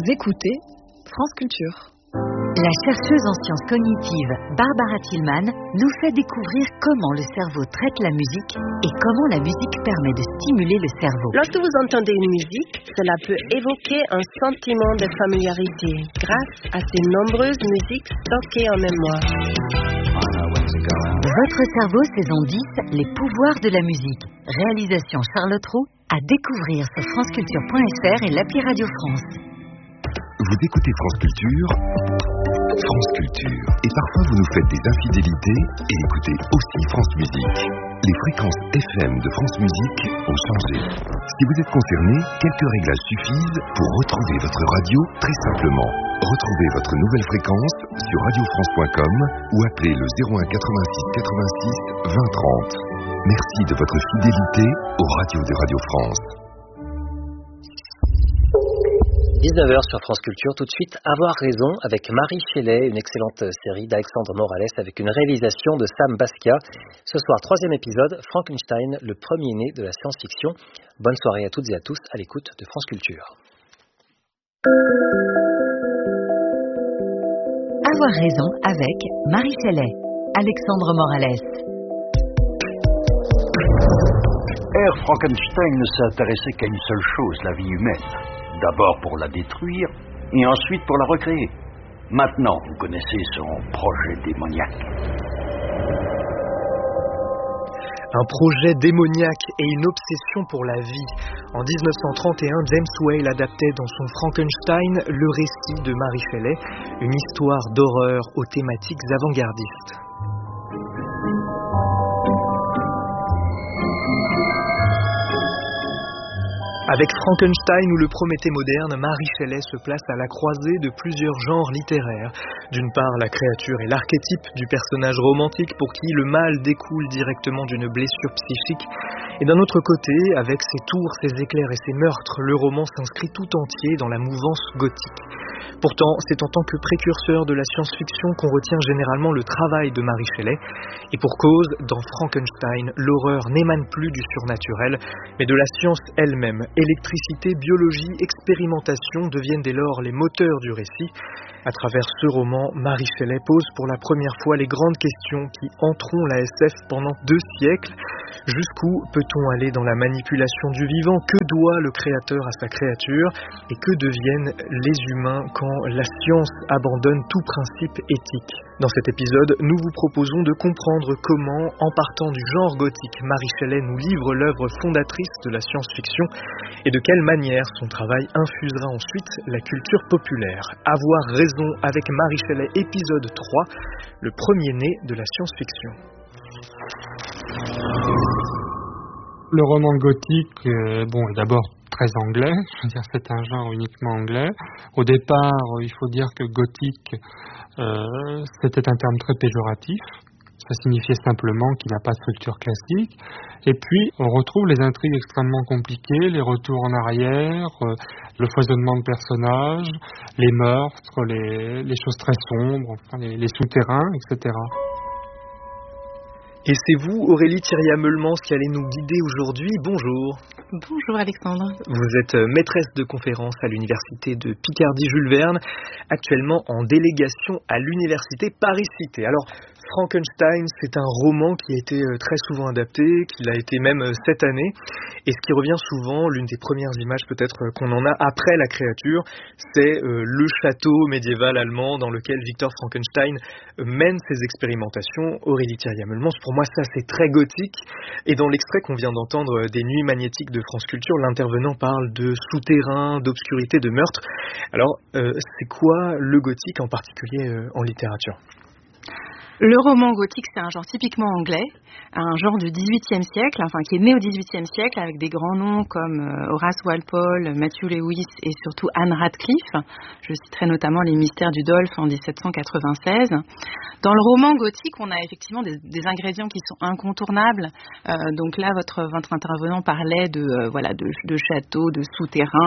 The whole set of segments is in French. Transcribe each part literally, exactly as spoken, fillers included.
écoutez France Culture. La chercheuse en sciences cognitives Barbara Tillman nous fait découvrir comment le cerveau traite la musique et comment la musique permet de stimuler le cerveau. Lorsque vous entendez une musique, cela peut évoquer un sentiment de familiarité grâce à ces nombreuses musiques stockées en mémoire. Votre cerveau, saison dix, les pouvoirs de la musique. Réalisation Charlotte Roux, à découvrir sur franceculture point f r et l'appli Radio France. Vous écoutez France Culture, France Culture. Et parfois vous nous faites des infidélités et écoutez aussi France Musique. Les fréquences F M de France Musique ont changé. Si vous êtes concerné, quelques réglages suffisent pour retrouver votre radio très simplement. Retrouvez votre nouvelle fréquence sur radio france point com ou appelez le zéro un quatre-vingt-six quatre-vingt-six vingt trente. Merci de votre fidélité aux radios de Radio France. dix-neuf heures sur France Culture, tout de suite Avoir raison avec Marie Shelley, une excellente série d'Alexandre Morales avec une réalisation de Sam Basquiat. Ce soir, troisième épisode, Frankenstein, le premier-né de la science-fiction. Bonne soirée à toutes et à tous à l'écoute de France Culture. Avoir raison avec Marie Shelley, Alexandre Morales. R. Frankenstein ne s'intéressait qu'à une seule chose, la vie humaine. D'abord pour la détruire, et ensuite pour la recréer. Maintenant, vous connaissez son projet démoniaque. Un projet démoniaque et une obsession pour la vie. En dix-neuf cent trente et un, James Whale adaptait dans son Frankenstein le récit de Mary Shelley, une histoire d'horreur aux thématiques avant-gardistes. Avec Frankenstein ou le Prométhée moderne, Mary Shelley se place à la croisée de plusieurs genres littéraires. D'une part, la créature est l'archétype du personnage romantique pour qui le mal découle directement d'une blessure psychique. Et d'un autre côté, avec ses tours, ses éclairs et ses meurtres, le roman s'inscrit tout entier dans la mouvance gothique. Pourtant, c'est en tant que précurseur de la science-fiction qu'on retient généralement le travail de Mary Shelley. Et pour cause, dans Frankenstein, l'horreur n'émane plus du surnaturel, mais de la science elle-même. Électricité, biologie, expérimentation deviennent dès lors les moteurs du récit. À travers ce roman, Mary Shelley pose pour la première fois les grandes questions qui hanteront la S F pendant deux siècles. Jusqu'où peut-on aller dans la manipulation du vivant? Que doit le créateur à sa créature? Et que deviennent les humains quand la science abandonne tout principe éthique? Dans cet épisode, nous vous proposons de comprendre comment, en partant du genre gothique, Mary Shelley nous livre l'œuvre fondatrice de la science-fiction et de quelle manière son travail infusera ensuite la culture populaire. Avoir raison avec Mary Shelley, épisode trois, le premier-né de la science-fiction. Le roman gothique, euh, bon, est d'abord très anglais, je veux dire c'est un genre uniquement anglais. Au départ, il faut dire que gothique, euh, c'était un terme très péjoratif. Ça signifiait simplement qu'il n'a pas de structure classique. Et puis, on retrouve les intrigues extrêmement compliquées, les retours en arrière, euh, le foisonnement de personnages, les meurtres, les, les choses très sombres, enfin, les, les souterrains, et cetera. Et c'est vous, Aurélie Thiriat-Meulemans, qui allez nous guider aujourd'hui. Bonjour. Bonjour Alexandre. Vous êtes maîtresse de conférence à l'université de Picardie-Jules Verne, actuellement en délégation à l'université Paris-Cité. Alors, Frankenstein, c'est un roman qui a été très souvent adapté, qui l'a été même cette année. Et ce qui revient souvent, l'une des premières images peut-être qu'on en a après la créature, c'est le château médiéval allemand dans lequel Victor Frankenstein mène ses expérimentations. Aurélie Thiriat-Meulemans, pour moi ça c'est très gothique. Et dans l'extrait qu'on vient d'entendre des Nuits magnétiques de France Culture, l'intervenant parle de souterrain, d'obscurité, de meurtre. Alors, euh, c'est quoi le gothique en particulier euh, en littérature ? Le roman gothique, c'est un genre typiquement anglais, un genre du dix-huitième siècle, enfin qui est né au dix-huitième siècle avec des grands noms comme Horace Walpole, Matthew Lewis et surtout Anne Radcliffe. Je citerai notamment Les Mystères du Dolph en dix-sept cent quatre-vingt-seize. Dans le roman gothique, on a effectivement des, des ingrédients qui sont incontournables. Euh, donc là, votre, votre intervenant parlait de, euh, voilà, de, de châteaux, de souterrains.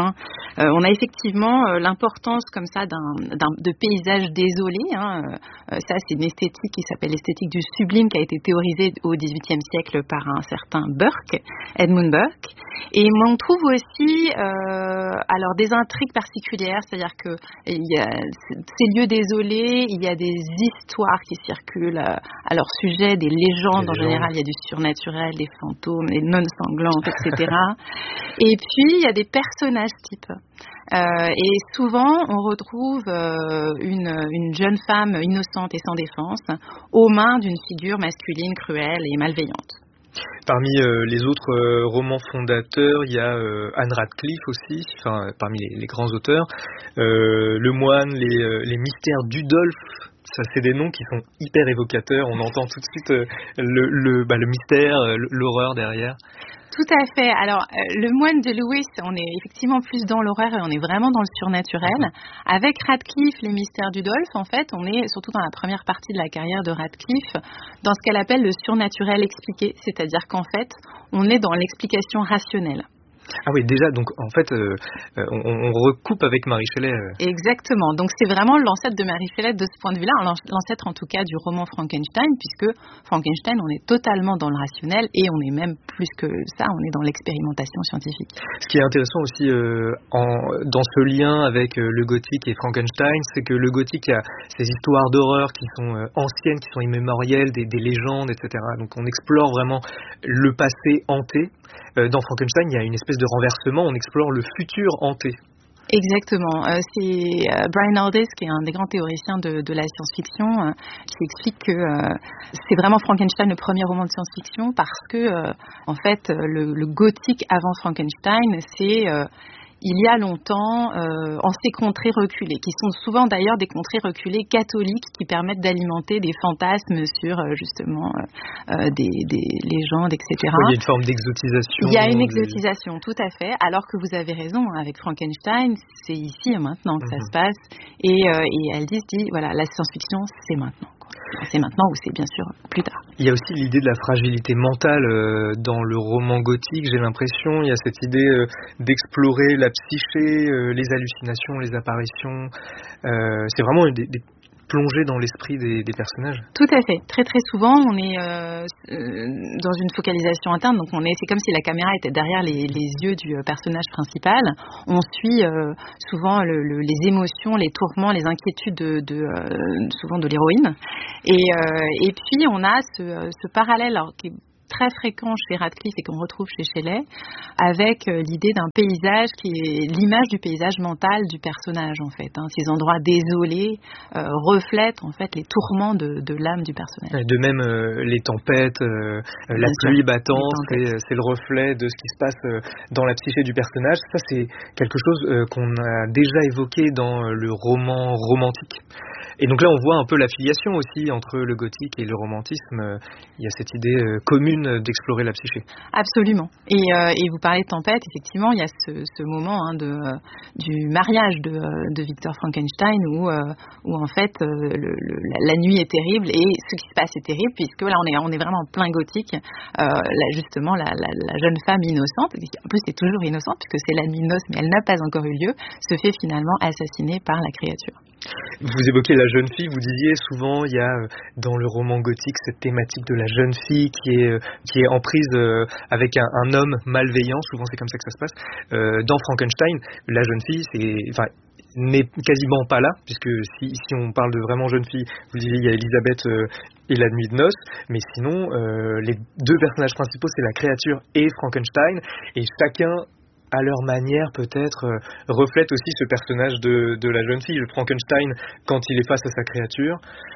Euh, on a effectivement euh, l'importance comme ça d'un, d'un de paysages désolés. Hein. Euh, ça, c'est une esthétique qui s'appelle l'esthétique du sublime, qui a été théorisée au dix-huitième siècle par un certain Burke, Edmund Burke. Et on trouve aussi euh, alors des intrigues particulières, c'est-à-dire que il y a ces lieux désolés, il y a des histoires qui circulent à leur sujet, des légendes en général, il y a du surnaturel, des fantômes, des nonnes sanglantes, et cetera. Et puis il y a des personnages types. Euh, et souvent, on retrouve euh, une, une jeune femme innocente et sans défense aux mains d'une figure masculine cruelle et malveillante. Parmi euh, les autres euh, romans fondateurs, il y a euh, Anne Radcliffe aussi, enfin euh, parmi les, les grands auteurs. Euh, Le Moine, les, euh, les mystères d'Udolphe, ça c'est des noms qui sont hyper évocateurs. On entend tout de suite euh, le, le, bah, le mystère, euh, l'horreur derrière. Tout à fait. Alors, euh, Le Moine de Lewis, on est effectivement plus dans l'horreur et on est vraiment dans le surnaturel. Avec Radcliffe, les mystères d'Udolphe, en fait, on est surtout dans la première partie de la carrière de Radcliffe, dans ce qu'elle appelle le surnaturel expliqué, c'est-à-dire qu'en fait, on est dans l'explication rationnelle. Ah oui, déjà, donc en fait, euh, on, on recoupe avec Mary Shelley. Euh. Exactement. Donc c'est vraiment l'ancêtre de Mary Shelley de ce point de vue-là, l'ancêtre en tout cas du roman Frankenstein, puisque Frankenstein, on est totalement dans le rationnel et on est même plus que ça, on est dans l'expérimentation scientifique. Ce qui est intéressant aussi euh, en, dans ce lien avec euh, le gothique et Frankenstein, c'est que le gothique, il y a ces histoires d'horreur qui sont euh, anciennes, qui sont immémorielles, des, des légendes, et cetera. Donc on explore vraiment le passé hanté. Euh, dans Frankenstein, il y a une espèce de renversement, on explore le futur hanté. Exactement. Euh, c'est euh, Brian Aldiss, qui est un des grands théoriciens de, de la science-fiction, euh, qui explique que euh, c'est vraiment Frankenstein le premier roman de science-fiction parce que, euh, en fait, le, le gothique avant Frankenstein, c'est... Euh, il y a longtemps, euh, en ces contrées reculées, qui sont souvent d'ailleurs des contrées reculées catholiques qui permettent d'alimenter des fantasmes sur euh, justement euh, des, des légendes, et cetera. Oui, il y a une forme d'exotisation. Il y a une exotisation, tout à fait, alors que vous avez raison, avec Frankenstein, c'est ici et maintenant que mm-hmm. ça se passe. Et, euh, et Aldiss dit, voilà, la science-fiction, c'est maintenant. C'est maintenant ou c'est bien sûr plus tard. Il y a aussi l'idée de la fragilité mentale euh, dans le roman gothique, j'ai l'impression. Il y a cette idée euh, d'explorer la psyché, euh, les hallucinations, les apparitions. Euh, c'est vraiment des, des plongé dans l'esprit des, des personnages. Tout à fait. Très très souvent, on est euh, dans une focalisation interne, donc on est, c'est comme si la caméra était derrière les, les yeux du personnage principal. On suit euh, souvent le, le, les émotions, les tourments, les inquiétudes de, de euh, souvent de l'héroïne. Et, euh, et puis on a ce, ce parallèle, alors qui est très fréquent chez Radcliffe et qu'on retrouve chez Shelley, avec euh, l'idée d'un paysage qui est l'image du paysage mental du personnage en fait. Hein. Ces endroits désolés euh, reflètent en fait les tourments de, de l'âme du personnage. De même euh, les tempêtes, euh, la pluie battante, c'est, c'est le reflet de ce qui se passe euh, dans la psyché du personnage. Ça c'est quelque chose euh, qu'on a déjà évoqué dans euh, le roman romantique. Et donc là, on voit un peu l'affiliation aussi entre le gothique et le romantisme. Il y a cette idée commune d'explorer la psyché. Absolument. Et, euh, et vous parlez de tempête, effectivement, il y a ce, ce moment hein, de, euh, du mariage de, de Victor Frankenstein où, euh, où en fait, euh, le, le, la nuit est terrible et ce qui se passe est terrible puisque là, on est, on est vraiment en plein gothique. Euh, là, justement, la, la, la jeune femme innocente, en plus, c'est toujours innocente puisque c'est la nuit de noces, mais elle n'a pas encore eu lieu, se fait finalement assassiner par la créature. Vous évoquez la jeune fille, vous disiez souvent il y a dans le roman gothique cette thématique de la jeune fille qui est, qui est en prise avec un, un homme malveillant, souvent c'est comme ça que ça se passe. Euh, dans Frankenstein, la jeune fille c'est, enfin, n'est quasiment pas là, puisque si, si on parle de vraiment jeune fille, vous disiez il y a Elisabeth euh, et la nuit de noces, mais sinon euh, les deux personnages principaux c'est la créature et Frankenstein, et chacun à leur manière peut-être euh, reflète aussi ce personnage de, de la jeune fille, le Frankenstein quand il est face à sa créature,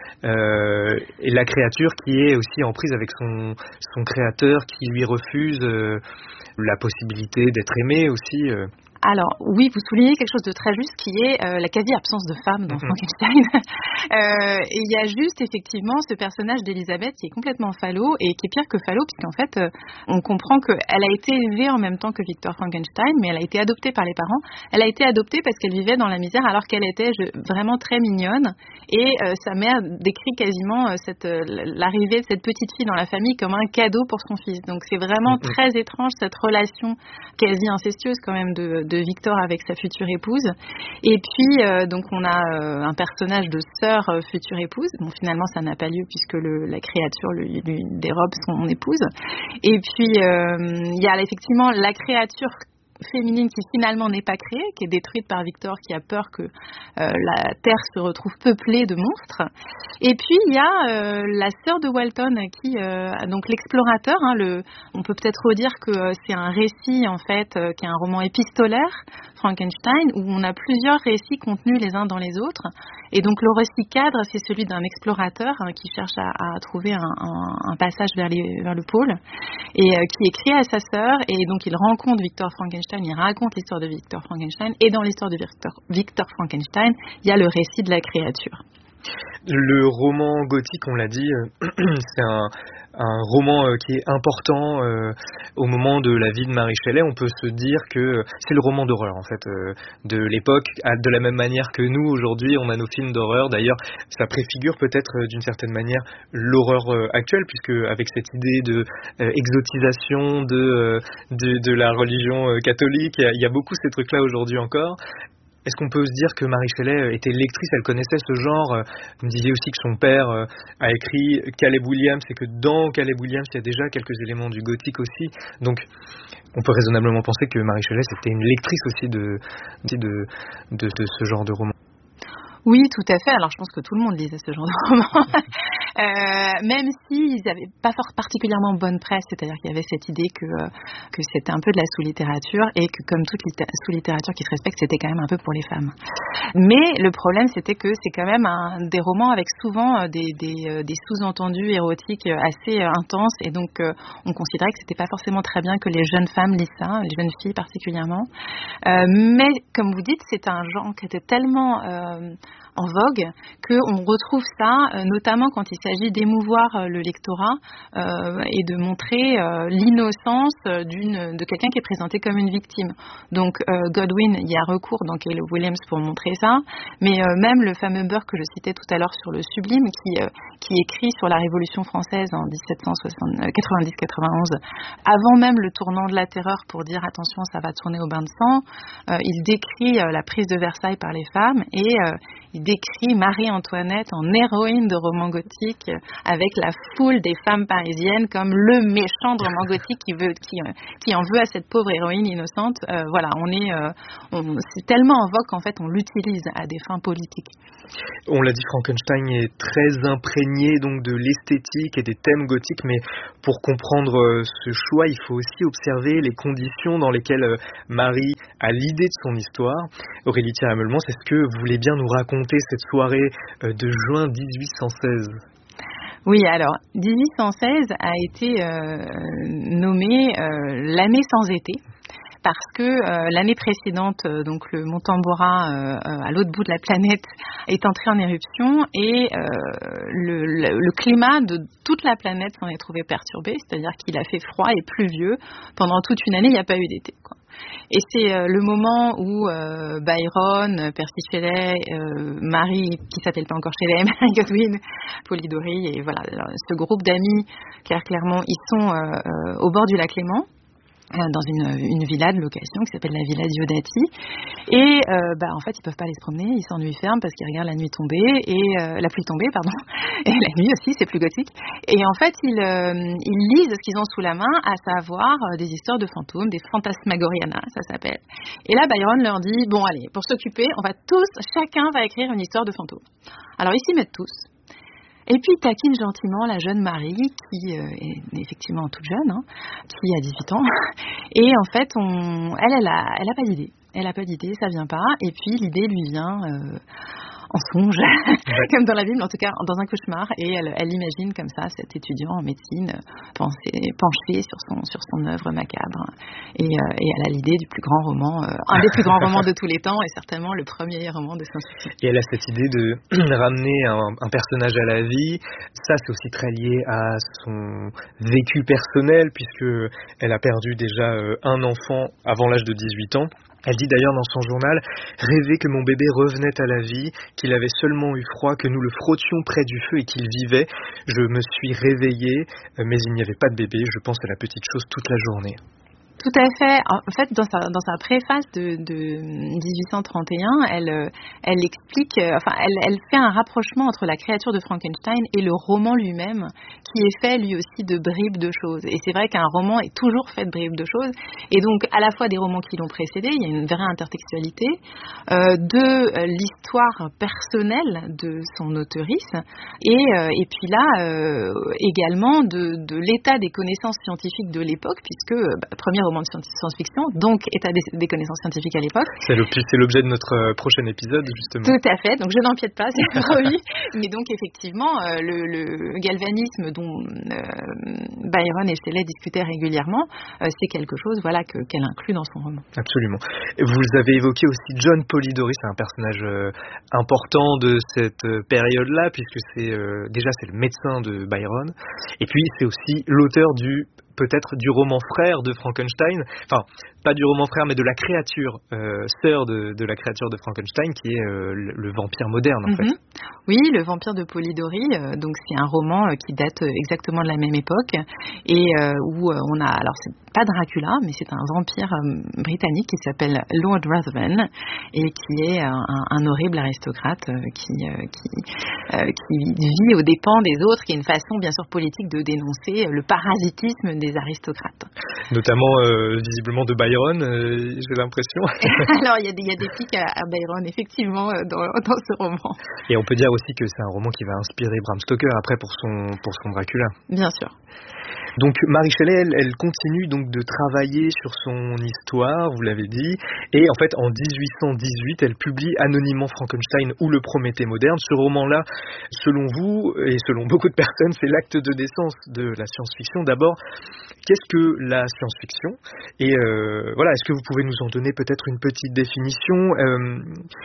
euh, et la créature qui est aussi en prise avec son, son créateur qui lui refuse euh, la possibilité d'être aimé aussi. Euh. Alors, oui, vous soulignez quelque chose de très juste qui est euh, la quasi-absence de femme dans mm-hmm. Frankenstein. euh, et il y a juste, effectivement, ce personnage d'Elisabeth qui est complètement falot et qui est pire que falot, puisqu'en fait, euh, on comprend qu'elle a été élevée en même temps que Victor Frankenstein, mais elle a été adoptée par les parents. Elle a été adoptée parce qu'elle vivait dans la misère alors qu'elle était je, vraiment très mignonne. Et euh, sa mère décrit quasiment euh, cette, euh, l'arrivée de cette petite fille dans la famille comme un cadeau pour son fils. Donc c'est vraiment mm-hmm. très étrange, cette relation quasi incestueuse quand même de, de de Victor avec sa future épouse. Et puis, euh, donc, on a euh, un personnage de sœur euh, future épouse. Bon, finalement, ça n'a pas lieu puisque le, la créature lui, lui dérobe son épouse. Et puis, euh, il y a effectivement la créature féminine qui finalement n'est pas créée, qui est détruite par Victor, qui a peur que euh, la Terre se retrouve peuplée de monstres. Et puis il y a euh, la sœur de Walton, qui euh, donc l'explorateur. Hein, le, on peut peut-être redire que euh, c'est un récit en fait, euh, qui est un roman épistolaire, Frankenstein, où on a plusieurs récits contenus les uns dans les autres. Et donc le récit cadre, c'est celui d'un explorateur hein, qui cherche à, à trouver un, un, un passage vers, les, vers le pôle, et euh, qui écrit à sa sœur. Et donc il rencontre Victor Frankenstein, il raconte l'histoire de Victor Frankenstein, et dans l'histoire de Victor, Victor Frankenstein, il y a le récit de la créature. Le roman gothique, on l'a dit, euh, c'est un, un roman euh, qui est important euh, au moment de la vie de Mary Shelley. On peut se dire que c'est le roman d'horreur en fait euh, de l'époque, de la même manière que nous aujourd'hui on a nos films d'horreur. D'ailleurs, ça préfigure peut-être euh, d'une certaine manière l'horreur euh, actuelle, puisque avec cette idée de euh, exotisation de, euh, de de la religion euh, catholique, il y, y a beaucoup ces trucs-là aujourd'hui encore. Est-ce qu'on peut se dire que Mary Shelley était lectrice, elle connaissait ce genre? Vous me disiez aussi que son père a écrit Caleb Williams, et que dans Caleb Williams, il y a déjà quelques éléments du gothique aussi. Donc, on peut raisonnablement penser que Mary Shelley, c'était une lectrice aussi de, de, de, de ce genre de roman. Oui, tout à fait. Alors, je pense que tout le monde lisait ce genre de roman. euh, même s'ils n'avaient pas fort particulièrement bonne presse, c'est-à-dire qu'il y avait cette idée que, euh, que c'était un peu de la sous-littérature, et que comme toute litté- sous-littérature qui se respecte, c'était quand même un peu pour les femmes. Mais le problème, c'était que c'est quand même un, des romans avec souvent euh, des, des, euh, des sous-entendus érotiques assez euh, intenses, et donc euh, on considérait que c'était pas forcément très bien que les jeunes femmes lisent ça, les jeunes filles particulièrement. Euh, mais comme vous dites, c'est un genre qui était tellement euh, en vogue qu'on retrouve ça euh, notamment quand il s'agit d'émouvoir euh, le lectorat euh, et de montrer euh, l'innocence d'une, de quelqu'un qui est présenté comme une victime. Donc euh, Godwin y a recours dans Caleb Williams pour montrer ça, mais euh, même le fameux Burke que je citais tout à l'heure sur le Sublime, qui, euh, qui écrit sur la Révolution française en dix-sept cent quatre-vingt-dix quatre-vingt-onze, avant même le tournant de la terreur, pour dire attention, ça va tourner au bain de sang. Euh, il décrit euh, la prise de Versailles par les femmes, et euh, il décrit Marie-Antoinette en héroïne de roman gothique, avec la foule des femmes parisiennes comme le méchant de roman gothique qui, veut, qui, qui en veut à cette pauvre héroïne innocente. Euh, voilà, on est, euh, on, c'est tellement en vogue qu'en fait on l'utilise à des fins politiques. On l'a dit, Frankenstein est très imprégné donc de l'esthétique et des thèmes gothiques, mais pour comprendre ce choix, il faut aussi observer les conditions dans lesquelles Marie a l'idée de son histoire. Aurélie Thierry-Meulemans, est-ce que vous voulez bien nous raconter cette soirée de juin dix-huit cent seize ? Oui, alors, dix-huit cent seize a été euh, nommée euh, l'année sans été, parce que euh, l'année précédente, euh, donc le mont Tambora euh, à l'autre bout de la planète est entré en éruption, et euh, le, le, le climat de toute la planète s'en est trouvé perturbé, c'est-à-dire qu'il a fait froid et pluvieux pendant toute une année. Il n'y a pas eu d'été, quoi. Et c'est euh, le moment où euh, Byron, Percy Shelley, euh, Marie, qui s'appelle pas encore Shelley, Mary Godwin, Polidori, et voilà, ce groupe d'amis, Claire Clermont, ils sont euh, euh, au bord du lac Léman, dans une, une villa de location qui s'appelle la villa Diodati, et euh, bah, en fait ils peuvent pas aller se promener, ils s'ennuient ferme parce qu'ils regardent la nuit tomber, et euh, la pluie tomber pardon, et la nuit aussi, c'est plus gothique, et en fait ils, euh, ils lisent ce qu'ils ont sous la main, à savoir euh, des histoires de fantômes, des Phantasmagoriana ça s'appelle, et là Byron leur dit bon allez, pour s'occuper on va tous, chacun va écrire une histoire de fantôme. Alors ils s'y mettent tous. Et puis, il taquine gentiment la jeune Marie, qui euh, est effectivement toute jeune, hein, qui a dix-huit ans. Et en fait, on, elle, elle a, elle a pas d'idée. Elle a pas d'idée, ça vient pas. Et puis, l'idée lui vient euh, en songe, comme dans la Bible, en tout cas dans un cauchemar. Et elle, elle imagine comme ça cet étudiant en médecine pensé, penché sur son, sur son œuvre macabre. Et, euh, et elle a l'idée du plus grand roman, euh, un des plus grands romans de tous les temps, et certainement le premier roman de science-fiction. Et elle a cette idée de ramener un, un personnage à la vie. Ça, c'est aussi très lié à son vécu personnel, puisque elle a perdu déjà euh, un enfant avant l'âge de dix-huit ans. Elle dit d'ailleurs dans son journal « Rêver que mon bébé revenait à la vie, qu'il avait seulement eu froid, que nous le frottions près du feu et qu'il vivait. Je me suis réveillée, mais il n'y avait pas de bébé. Je pense à la petite chose toute la journée. » Tout à fait. En fait, dans sa, dans sa préface de, de dix-huit cent trente et un, elle, elle explique, enfin, elle, elle fait un rapprochement entre la créature de Frankenstein et le roman lui-même, qui est fait lui aussi de bribes de choses. Et c'est vrai qu'un roman est toujours fait de bribes de choses. Et donc, à la fois des romans qui l'ont précédé, il y a une vraie intertextualité, euh, de euh, l'histoire personnelle de son auteurice, et, euh, et puis là, euh, également de, de l'état des connaissances scientifiques de l'époque, puisque, bah, premier roman de science-fiction, donc état des, des connaissances scientifiques à l'époque. C'est, le, c'est l'objet de notre prochain épisode, justement. Tout à fait, donc je n'empiète pas, c'est promis. Mais donc effectivement, euh, le, le galvanisme dont euh, Byron et Shelley discutaient régulièrement, euh, c'est quelque chose, voilà, que, qu'elle inclut dans son roman. Absolument. Vous avez évoqué aussi John Polidori, c'est un personnage euh, important de cette euh, période-là, puisque c'est euh, déjà c'est le médecin de Byron, et puis c'est aussi l'auteur du peut-être du roman frère de Frankenstein, enfin pas du roman frère mais de la créature euh, sœur de, de la créature de Frankenstein, qui est euh, le, le vampire moderne en mm-hmm. fait. Oui, le vampire de Polidori, euh, donc c'est un roman euh, qui date exactement de la même époque et euh, où euh, on a, alors c'est pas Dracula mais c'est un vampire euh, britannique qui s'appelle Lord Ruthven et qui est un, un, un horrible aristocrate euh, qui, euh, qui, euh, qui vit aux dépens des autres, qui est une façon bien sûr politique de dénoncer le parasitisme des aristocrates. Notamment euh, visiblement de Byron, euh, j'ai l'impression. Alors il y, y a des pics à, à Byron effectivement euh, dans, dans ce roman. Et on peut dire aussi que c'est un roman qui va inspirer Bram Stoker après pour son, pour son Dracula. Bien sûr. Donc Mary Shelley, elle, elle continue donc de travailler sur son histoire, vous l'avez dit, et en fait en dix-huit cent dix-huit, elle publie anonymement Frankenstein ou le Prométhée moderne. Ce roman-là, selon vous et selon beaucoup de personnes, c'est l'acte de naissance de la science-fiction. D'abord, qu'est-ce que la science-fiction ? Et euh, voilà, est-ce que vous pouvez nous en donner peut-être une petite définition ? euh,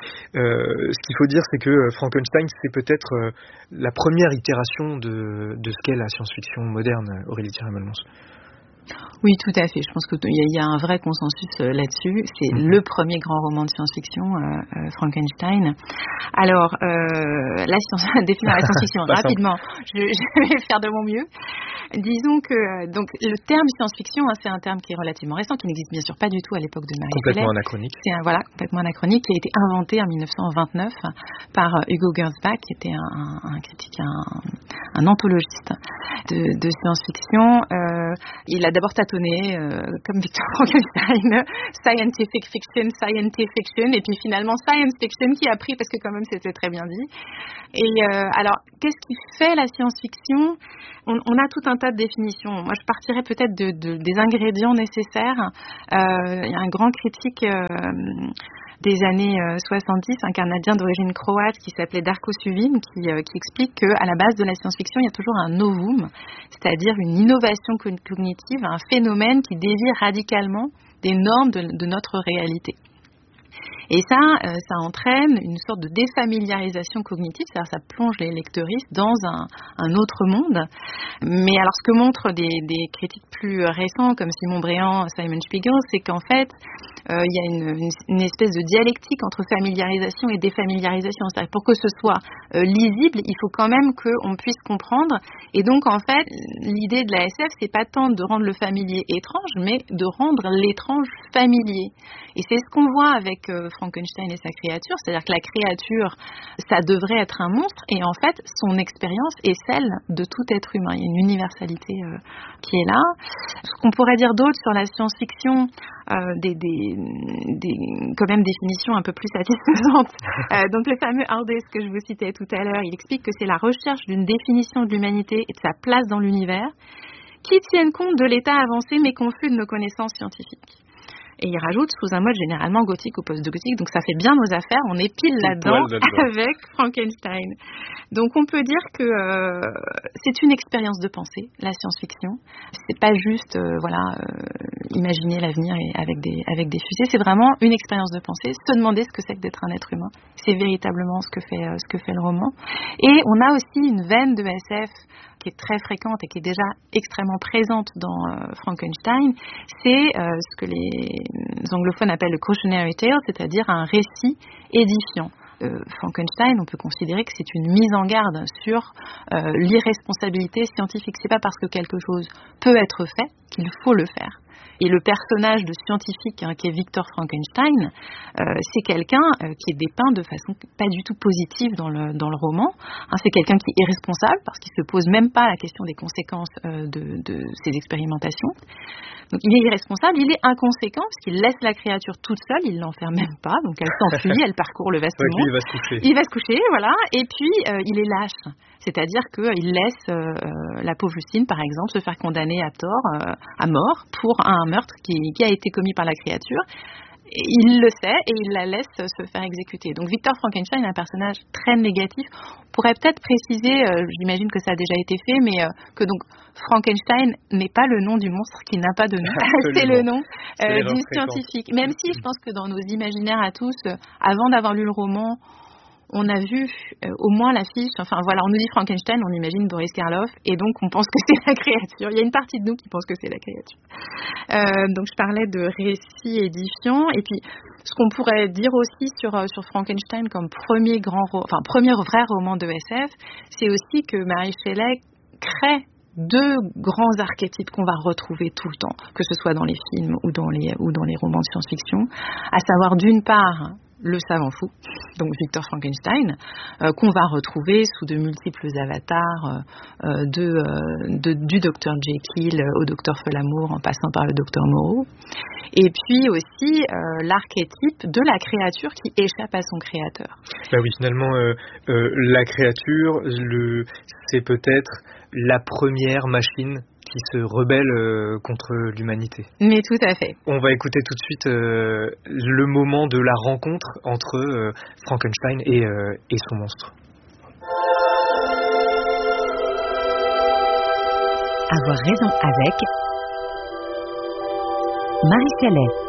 euh, Ce qu'il faut dire, c'est que Frankenstein, c'est peut-être euh, la première itération de, de ce qu'est la science-fiction moderne, Aurélie Thierry-Malmons. Oui, tout à fait. Je pense qu'il y, y a un vrai consensus euh, là-dessus. C'est mmh. le premier grand roman de science-fiction, euh, euh, Frankenstein. Alors, euh, la science, définir la science-fiction rapidement, je, je vais faire de mon mieux. Disons que donc le terme science-fiction, hein, c'est un terme qui est relativement récent, qui n'existe bien sûr pas du tout à l'époque de Mary Shelley. Complètement anachronique. C'est un, voilà, complètement anachronique, qui a été inventé en dix-neuf cent vingt-neuf par Hugo Gernsback, qui était un, un, un critique, un, un anthologiste de, de science-fiction. Euh, il a d'abord tâtonné, euh, comme Victor Frankenstein, scientific fiction, scientific fiction, et puis finalement science fiction qui a pris, parce que quand même c'était très bien dit. Et euh, alors, qu'est-ce qui fait la science-fiction ? on, on a tout un tas de définitions. Moi, je partirais peut-être de, de, des ingrédients nécessaires. Euh, il y a un grand critique euh, des années soixante-dix, un Canadien d'origine croate qui s'appelait Darko Suvin, qui, euh, qui explique qu'à la base de la science-fiction, il y a toujours un novum, c'est-à-dire une innovation cognitive, un phénomène qui dévie radicalement des normes de, de notre réalité. Et ça, euh, ça entraîne une sorte de défamiliarisation cognitive, c'est-à-dire ça plonge les lecteuristes dans un, un autre monde. Mais alors, ce que montrent des, des critiques plus récents, comme Simon Bréant, Simon Spiegel, c'est qu'en fait, euh, il y a une, une, une espèce de dialectique entre familiarisation et défamiliarisation. C'est-à-dire, pour que ce soit euh, lisible, il faut quand même qu'on puisse comprendre. Et donc, en fait, l'idée de la S F, c'est pas tant de rendre le familier étrange, mais de rendre l'étrange familier. Et c'est ce qu'on voit avec euh, Frankenstein et sa créature, c'est-à-dire que la créature, ça devrait être un monstre, et en fait, son expérience est celle de tout être humain. Il y a une universalité euh, qui est là. Ce qu'on pourrait dire d'autre sur la science-fiction, euh, des, des, des quand même définitions un peu plus satisfaisantes. Euh, donc le fameux Hardes que je vous citais tout à l'heure, il explique que c'est la recherche d'une définition de l'humanité et de sa place dans l'univers qui tienne compte de l'état avancé mais confus de nos connaissances scientifiques. Et il rajoute sous un mode généralement gothique ou post-gothique, donc ça fait bien nos affaires, on est pile là-dedans, là-dedans avec Frankenstein. Donc on peut dire que euh, c'est une expérience de pensée, la science-fiction. C'est pas juste euh, voilà euh, imaginer l'avenir et avec des avec des fusées, c'est vraiment une expérience de pensée, se demander ce que c'est que d'être un être humain. C'est véritablement ce que fait euh, ce que fait le roman. Et on a aussi une veine de S F qui est très fréquente et qui est déjà extrêmement présente dans euh, Frankenstein, c'est euh, ce que les anglophones appellent le cautionary tale, c'est-à-dire un récit édifiant, euh, Frankenstein, on peut considérer que c'est une mise en garde sur euh, l'irresponsabilité scientifique. C'est pas parce que quelque chose peut être fait qu'il faut le faire. Et le personnage de scientifique hein, qui est Victor Frankenstein, euh, c'est quelqu'un euh, qui est dépeint de façon pas du tout positive dans le, dans le roman. Hein, c'est quelqu'un qui est irresponsable parce qu'il se pose même pas la question des conséquences euh, de, de ses expérimentations. Donc il est irresponsable, il est inconséquent parce qu'il laisse la créature toute seule, il l'enferme même pas, donc elle s'enfuit, elle parcourt le vaste ouais, monde. Il va se coucher. Il va se coucher, voilà. Et puis euh, il est lâche, c'est-à-dire qu'il laisse euh, la pauvre Justine, par exemple, se faire condamner à tort, euh, à mort, pour un meurtre qui, qui a été commis par la créature. Et il le sait et il la laisse se faire exécuter. Donc Victor Frankenstein est un personnage très négatif. On pourrait peut-être préciser, euh, j'imagine que ça a déjà été fait, mais euh, que donc Frankenstein n'est pas le nom du monstre qui n'a pas de nom. C'est le nom euh, du scientifique. Même si je pense que dans nos imaginaires à tous, euh, avant d'avoir lu le roman, on a vu euh, au moins l'affiche, enfin voilà, on nous dit Frankenstein, on imagine Boris Karloff, et donc on pense que c'est la créature. Il y a une partie de nous qui pense que c'est la créature. Euh, donc je parlais de récit édifiant, et puis ce qu'on pourrait dire aussi sur, sur Frankenstein comme premier grand, enfin premier vrai roman de S F, c'est aussi que Mary Shelley crée deux grands archétypes qu'on va retrouver tout le temps, que ce soit dans les films ou dans les, ou dans les romans de science-fiction, à savoir d'une part le savant fou, donc Victor Frankenstein, euh, qu'on va retrouver sous de multiples avatars, euh, de, euh, de, du docteur Jekyll au docteur Folamour en passant par le docteur Moreau. Et puis aussi euh, l'archétype de la créature qui échappe à son créateur. Bah oui, finalement, euh, euh, la créature, le, c'est peut-être la première machine qui se rebelle euh, contre l'humanité. Mais tout à fait. On va écouter tout de suite euh, le moment de la rencontre entre euh, Frankenstein et, euh, et son monstre. Avoir raison avec Marie Shelley.